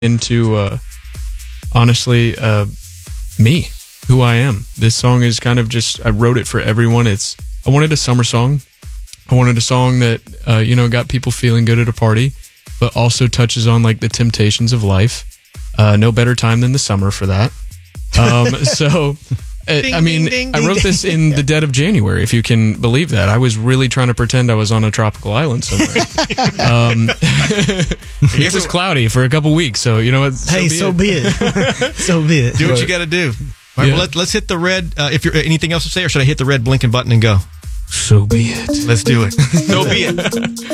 into honestly me, who I am. This song is kind of just, I wrote it for everyone. I wanted a summer song. I wanted a song that got people feeling good at a party, but also touches on like the temptations of life. No better time than the summer for that. I wrote this in the dead of January, if you can believe that. I was really trying to pretend I was on a tropical island somewhere. It was cloudy for a couple weeks, so you know what? So be it. So be it. Do what you got to do. All right, well, let's hit the red. If you're anything else to say, or should I hit the red blinking button and go? So be it. Let's do it. So be it.